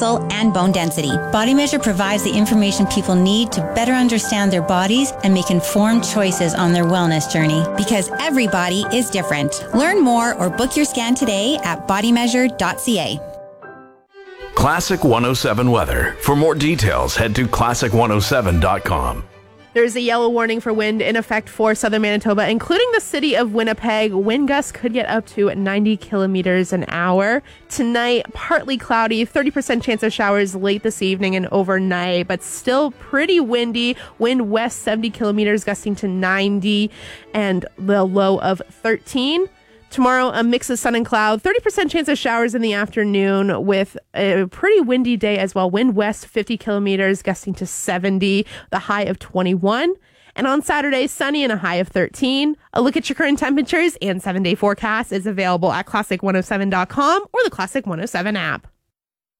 muscle, and bone density. Body Measure provides the information people need to better understand their bodies and make informed choices on their wellness journey, because every body is different. Learn more or book your scan today at bodymeasure.ca. Classic 107 weather. For more details, head to classic107.com. There's a yellow warning for wind in effect for southern Manitoba, including the city of Winnipeg. Wind gusts could get up to 90 kilometers an hour. Tonight, partly cloudy, 30% chance of showers late this evening and overnight, but still pretty windy. Wind west 70 kilometers, gusting to 90, and the low of 13. Tomorrow, a mix of sun and cloud, 30% chance of showers in the afternoon with a pretty windy day as well. Wind west 50 kilometers, gusting to 70, the high of 21. And on Saturday, sunny and a high of 13. A look at your current temperatures and 7-day forecast is available at classic107.com or the Classic 107 app.